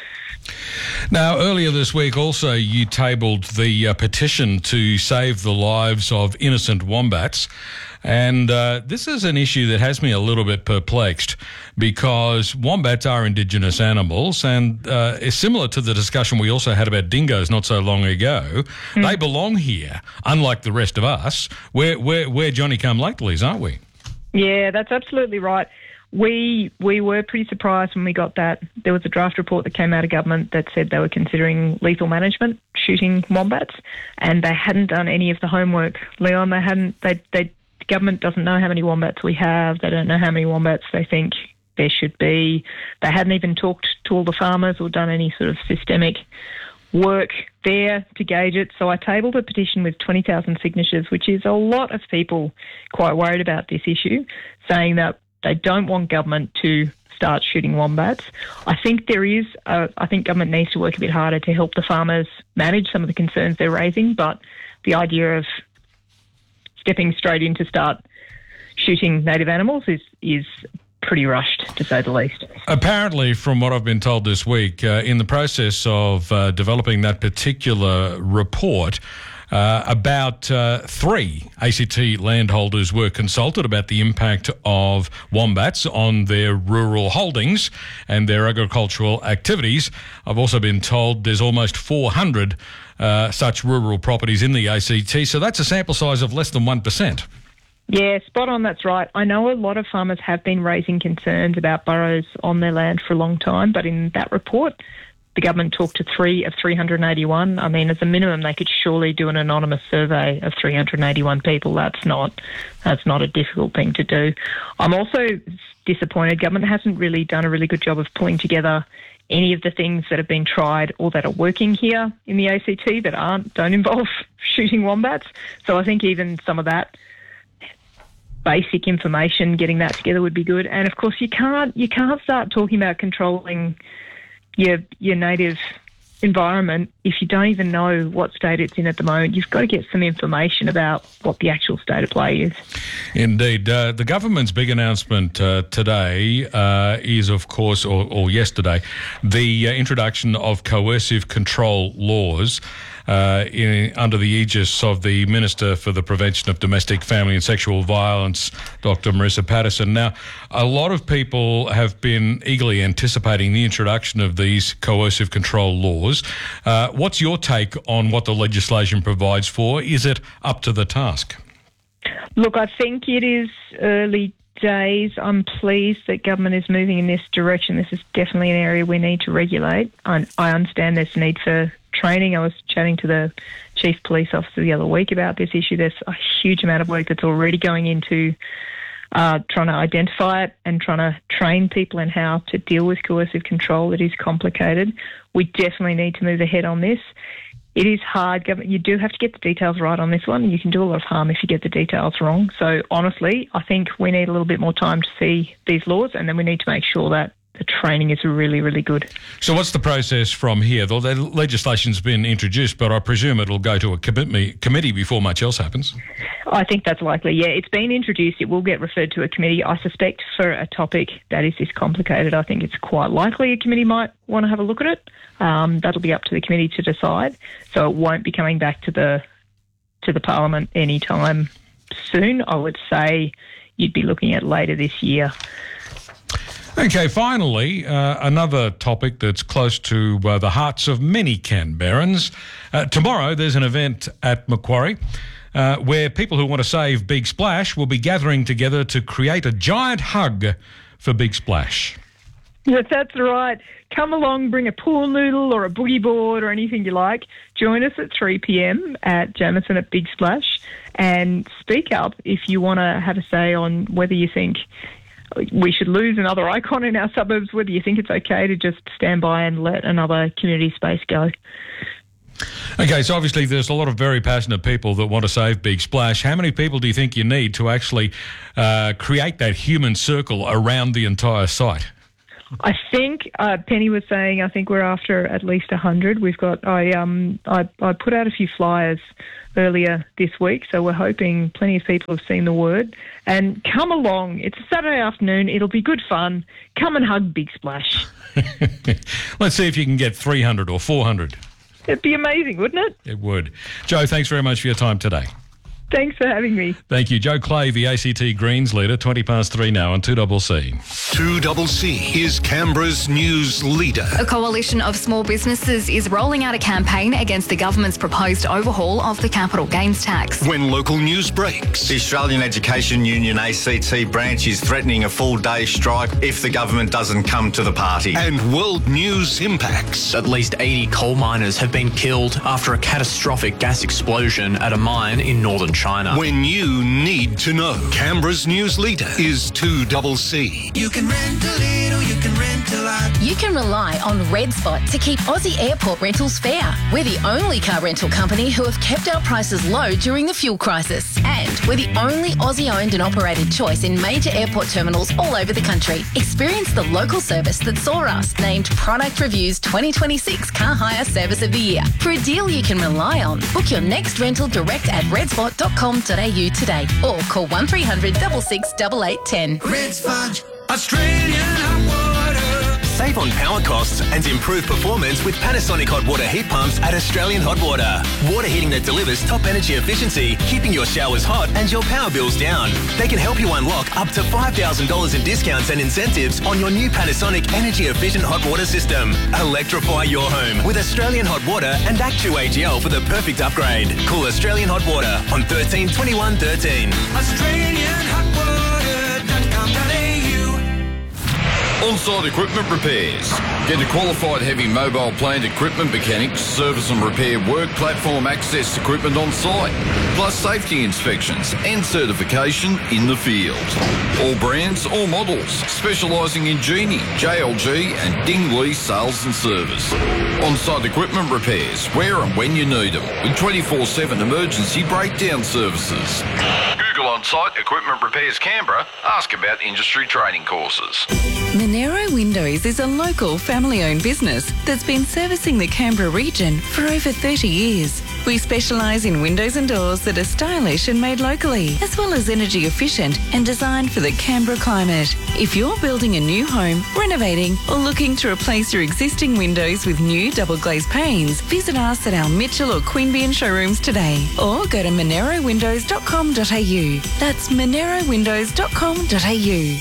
Now, earlier this week also you tabled the uh, petition to save the lives of innocent wombats. And uh, this is an issue that has me a little bit perplexed because wombats are indigenous animals and uh, is similar to the discussion we also had about dingoes not so long ago. Mm. They belong here, unlike the rest of us. We're, we're, we're Johnny-come-latelys, aren't we?
Yeah, that's absolutely right. We we were pretty surprised when we got that. There was a draft report that came out of government that said they were considering lethal management, shooting wombats, and they hadn't done any of the homework. Leon, they hadn't. They they the government doesn't know how many wombats we have. They don't know how many wombats they think there should be. They hadn't even talked to all the farmers or done any sort of systemic work there to gauge it. So I tabled a petition with twenty thousand signatures, which is a lot of people quite worried about this issue, saying that they don't want government to start shooting wombats. I think there is, a, I think government needs to work a bit harder to help the farmers manage some of the concerns they're raising, but the idea of stepping straight in to start shooting native animals is, is pretty rushed, to say the least.
Apparently, from what I've been told this week, uh, in the process of uh, developing that particular report, Uh, about uh, three A C T landholders were consulted about the impact of wombats on their rural holdings and their agricultural activities. I've also been told there's almost four hundred uh, such rural properties in the A C T, so that's a sample size of less than one percent.
Yeah, spot on, that's right. I know a lot of farmers have been raising concerns about burrows on their land for a long time, but in that report, the government talked to three of three hundred eighty-one. I mean, as a minimum, they could surely do an anonymous survey of three hundred eighty-one people. That's not that's not a difficult thing to do. I'm also disappointed. Government hasn't really done a really good job of pulling together any of the things that have been tried or that are working here in the A C T that aren't don't involve shooting wombats. So I think even some of that basic information, getting that together would be good. And of course, you can't you can't start talking about controlling your your native environment if you don't even know what state it's in at the moment. You've got to get some information about what the actual state of play is.
Indeed. Uh, the government's big announcement uh, today uh, is, of course, or, or yesterday, the uh, introduction of coercive control laws uh, in, under the aegis of the Minister for the Prevention of Domestic, Family and Sexual Violence, Doctor Marissa Patterson. Now, a lot of people have been eagerly anticipating the introduction of these coercive control laws. Uh, what's your take on what the legislation provides for? Is it up to the task?
Look, I think it is early days. I'm pleased that government is moving in this direction. This is definitely an area we need to regulate. I, I understand there's a need for training. I was chatting to the Chief Police Officer the other week about this issue. There's a huge amount of work that's already going into uh, trying to identify it and trying to train people in how to deal with coercive control. It is complicated. We definitely need to move ahead on this. It is hard. You do have to get the details right on this one. You can do a lot of harm if you get the details wrong. So honestly, I think we need a little bit more time to see these laws, and then we need to make sure that the training is really, really good.
So what's the process from here? The legislation's been introduced, but I presume it'll go to a committee before much else happens.
I think that's likely, yeah. It's been introduced. It will get referred to a committee. I suspect for a topic that is this complicated, I think it's quite likely a committee might want to have a look at it. Um, that'll be up to the committee to decide. So it won't be coming back to the to the Parliament anytime soon. I would say you'd be looking at later this year.
Okay, finally, uh, another topic that's close to uh, the hearts of many Canberrans. Uh, tomorrow there's an event at Macquarie uh, where people who want to save Big Splash will be gathering together to create a giant hug for Big Splash.
Yes, that's right. Come along, bring a pool noodle or a boogie board or anything you like. Join us at three p.m. at Jamison at Big Splash and speak up if you want to have a say on whether you think we should lose another icon in our suburbs, whether you think it's okay to just stand by and let another community space go.
Okay, so obviously there's a lot of very passionate people that want to save Big Splash. How many people do you think you need to actually uh, create that human circle around the entire site?
I think uh, Penny was saying I think we're after at least one hundred. We've got I um I, I put out a few flyers earlier this week, so we're hoping plenty of people have seen the word. And come along. It's a Saturday afternoon. It'll be good fun. Come and hug Big Splash.
Let's see if you can get three hundred or four hundred.
It'd be amazing, wouldn't it?
It would. Joe, thanks very much for your time today.
Thanks for having me.
Thank you. Joe Clay, the A C T Greens leader, twenty past three now on two C.
two C is Canberra's news leader.
A coalition of small businesses is rolling out a campaign against the government's proposed overhaul of the capital gains tax.
When local news breaks.
The Australian Education Union A C T branch is threatening a full-day strike if the government doesn't come to the party.
And world news impacts.
At least eighty coal miners have been killed after a catastrophic gas explosion at a mine in northern China.
When you need to know. Canberra's news leader is two C.
You can rent a little, you can rent a lot.
You can rely on Red Spot to keep Aussie airport rentals fair. We're the only car rental company who have kept our prices low during the fuel crisis. And we're the only Aussie-owned and operated choice in major airport terminals all over the country. Experience the local service that saw us named Product Review's twenty twenty-six Car Hire Service of the Year. For a deal you can rely on, book your next rental direct at redspot dot com dot a u today or call one three hundred six six eight eight one zero.
Red Spot, Australian hot water,
Save on power costs and improve performance with Panasonic hot water heat pumps at Australian Hot Water. Water heating that delivers top energy efficiency, keeping your showers hot and your power bills down. They can help you unlock up to five thousand dollars in discounts and incentives on your new Panasonic energy efficient hot water system. Electrify your home with Australian Hot Water and Actu A G L for the perfect upgrade. Call Australian Hot Water on thirteen twenty-one thirteen.
Australian Hot Water dot com dot a u.
On-site equipment repairs. Get a qualified heavy mobile plant equipment mechanics, service and repair work platform access equipment on site, plus safety inspections and certification in the field. All brands, all models, specialising in Genie, J L G and Dingley sales and service. On-site equipment repairs, where and when you need them, with twenty-four seven emergency breakdown services. Google On-Site Equipment Repairs Canberra. Ask about industry training courses.
Monero Windows is a local family-owned business that's been servicing the Canberra region for over thirty years. We specialise in windows and doors that are stylish and made locally, as well as energy efficient and designed for the Canberra climate. If you're building a new home, renovating or looking to replace your existing windows with new double glazed panes, visit us at our Mitchell or Queanbeyan showrooms today or go to monero windows dot com dot a u. That's monero windows dot com dot a u.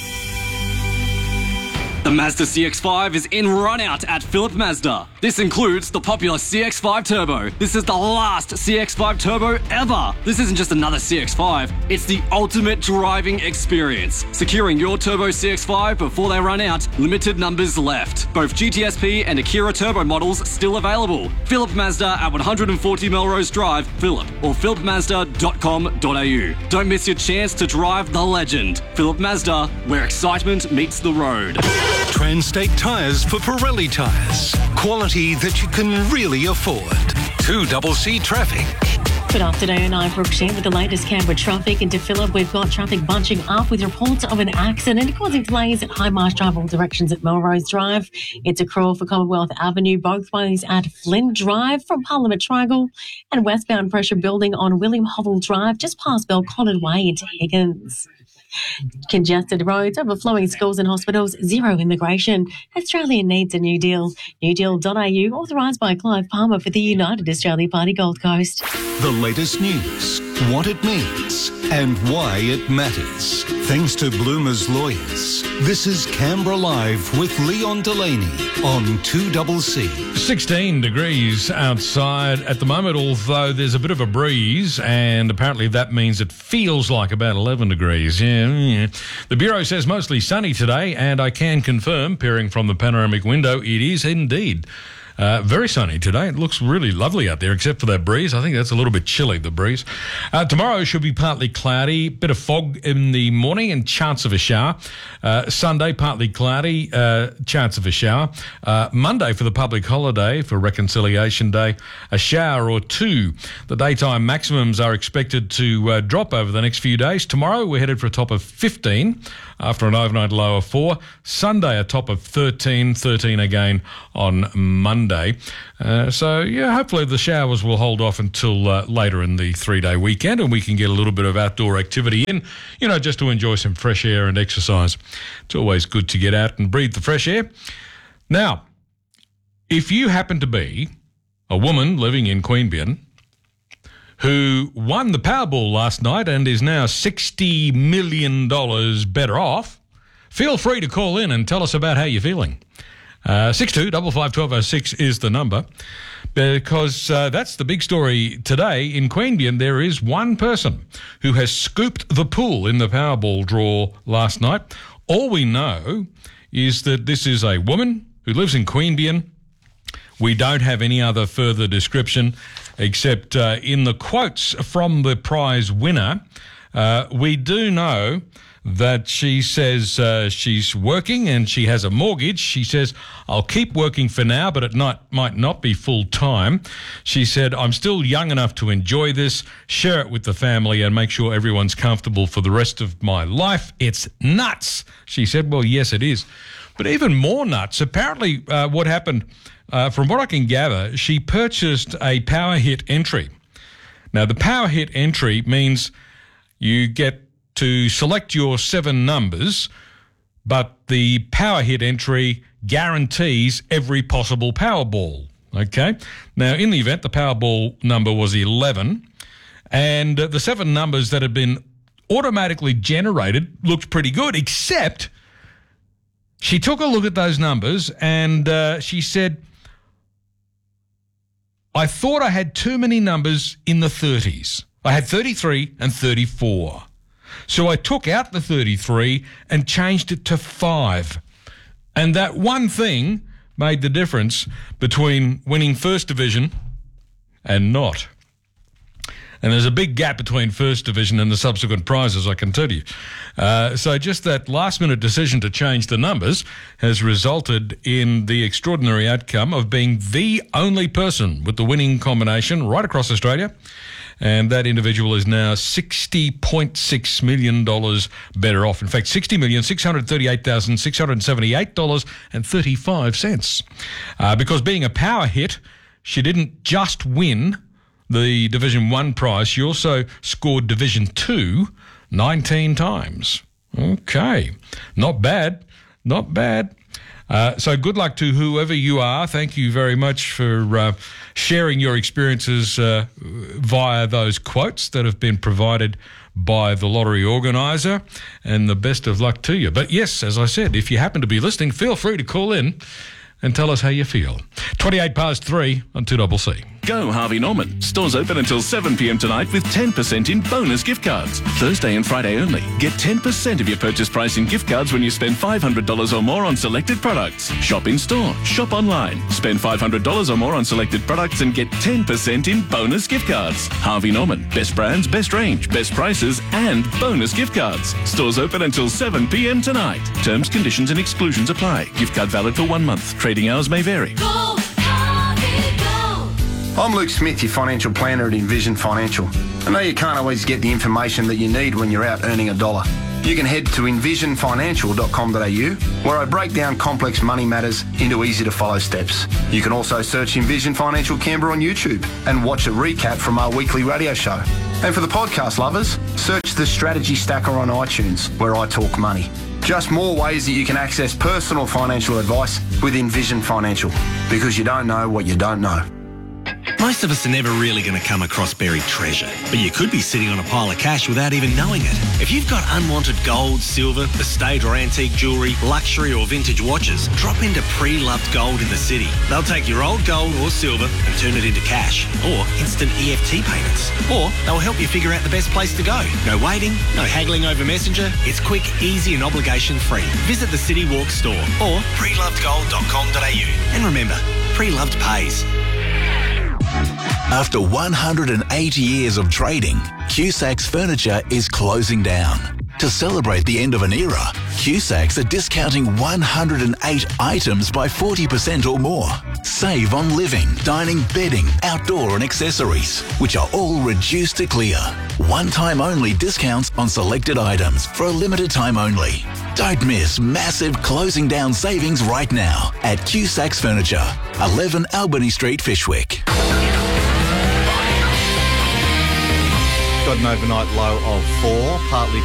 The Mazda C X five is in run-out at Phillip Mazda. This includes the popular C X five Turbo. This is the last C X five Turbo ever. This isn't just another C X five, it's the ultimate driving experience. Securing your Turbo C X five before they run out, limited numbers left. Both G T S P and Akira Turbo models still available. Phillip Mazda at one forty Melrose Drive, Phillip, or phillip mazda dot com dot a u. Don't miss your chance to drive the legend. Phillip Mazda, where excitement meets the road.
Transtate Tyres for Pirelli tyres. Quality that you can really afford. two C C Traffic.
Good afternoon, I'm Brooke Sheen with the latest Canberra traffic. Into Phillip, we've got traffic bunching up with reports of an accident causing delays at High Marsh Drive, all directions at Melrose Drive. It's a crawl for Commonwealth Avenue, both ways at Flynn Drive from Parliament Triangle, and westbound pressure building on William Hovell Drive just past Belconnen Way into Higgins. Congested roads, overflowing schools and hospitals, zero immigration. Australia needs a New Deal. new deal dot a u, authorised by Clive Palmer for the United Australia Party Gold Coast.
The latest news, what it means, and why it matters. Thanks to Bloomer's Lawyers. This is Canberra Live with Leon Delaney on two C C.
sixteen degrees outside at the moment, although there's a bit of a breeze, and apparently that means it feels like about eleven degrees. Yeah, yeah. The Bureau says mostly sunny today, and I can confirm, peering from the panoramic window, it is indeed Uh, very sunny today. It looks really lovely out there, except for that breeze. I think that's a little bit chilly, the breeze. Uh, tomorrow should be partly cloudy, bit of fog in the morning and chance of a shower. Uh, Sunday, partly cloudy, uh, chance of a shower. Uh, Monday, for the public holiday, for Reconciliation Day, a shower or two. The daytime maximums are expected to uh, drop over the next few days. Tomorrow, we're headed for a top of fifteen after an overnight low of four. Sunday, a top of thirteen, thirteen again on Monday. Uh, so, yeah, hopefully the showers will hold off until uh, later in the three-day weekend and we can get a little bit of outdoor activity in, you know, just to enjoy some fresh air and exercise. It's always good to get out and breathe the fresh air. Now, if you happen to be a woman living in Queanbeyan who won the Powerball last night and is now sixty million dollars better off, feel free to call in and tell us about how you're feeling. Uh, six two five five one two oh six is the number, because uh, that's the big story today. In Queanbeyan, there is one person who has scooped the pool in the Powerball draw last night. All we know is that this is a woman who lives in Queanbeyan. We don't have any other further description except uh, in the quotes from the prize winner. Uh, we do know that she says uh, she's working and she has a mortgage. She says, I'll keep working for now, but it not, might not be full time. She said, I'm still young enough to enjoy this, share it with the family and make sure everyone's comfortable for the rest of my life. It's nuts. She said, well, yes, it is. But even more nuts, apparently uh, what happened, uh, from what I can gather, she purchased a Power Hit entry. Now, the Power Hit entry means you get to select your seven numbers, but the power hit entry guarantees every possible Powerball. Okay? Now, in the event, the Powerball number was eleven, and uh, the seven numbers that had been automatically generated looked pretty good, except she took a look at those numbers and uh, she said, I thought I had too many numbers in the thirties. I had thirty-three and thirty-four. So I took out the thirty-three and changed it to five. And that one thing made the difference between winning First Division and not. And there's a big gap between First Division and the subsequent prizes, I can tell you. Uh, so just that last-minute decision to change the numbers has resulted in the extraordinary outcome of being the only person with the winning combination right across Australia. And that individual is now sixty point six million dollars better off. In fact, sixty million six hundred thirty-eight thousand six hundred seventy-eight dollars and thirty-five cents. Uh, because being a power hit, she didn't just win the Division one prize, she also scored Division two nineteen times. Okay, not bad, not bad. Uh, so good luck to whoever you are. Thank you very much for uh, sharing your experiences uh, via those quotes that have been provided by the lottery organiser, and the best of luck to you. But yes, as I said, if you happen to be listening, feel free to call in and tell us how you feel. twenty-eight past three on two C C.
Go Harvey Norman. Stores open until seven p.m. tonight with ten percent in bonus gift cards. Thursday and Friday only. Get ten percent of your purchase price in gift cards when you spend five hundred dollars or more on selected products. Shop in store. Shop online. Spend five hundred dollars or more on selected products and get ten percent in bonus gift cards. Harvey Norman. Best brands, best range, best prices and bonus gift cards. Stores open until seven p.m. tonight. Terms, conditions and exclusions apply. Gift card valid for one month. Trading hours may vary.
Go, Harvey, go.
I'm Luke Smith, your financial planner at Envision Financial. I know you can't always get the information that you need when you're out earning a dollar. You can head to envision financial dot com dot a u, where I break down complex money matters into easy-to-follow steps. You can also search Envision Financial Canberra on YouTube and watch a recap from our weekly radio show. And for the podcast lovers, search the Strategy Stacker on iTunes, where I talk money. Just more ways that you can access personal financial advice with Envision Financial, because you don't know what you don't know.
Most of us are never really going to come across buried treasure, but you could be sitting on a pile of cash without even knowing it. If you've got unwanted gold, silver, estate or antique jewellery, luxury or vintage watches, drop into Pre-Loved Gold in the city. They'll take your old gold or silver and turn it into cash, or instant E F T payments. Or they'll help you figure out the best place to go. No waiting, no haggling over Messenger. It's quick, easy and obligation-free. Visit the City Walk store or pre loved gold dot com dot a u. And remember, Pre-Loved pays.
After one hundred eighty years of trading, Cusacks Furniture is closing down. To celebrate the end of an era, Cusacks are discounting one hundred eight items by forty percent or more. Save on living, dining, bedding, outdoor and accessories, which are all reduced to clear. One-time only discounts on selected items for a limited time only. Don't miss massive closing down savings right now at Cusacks Furniture, eleven Albany Street, Fishwick.
Got an overnight low of four, partly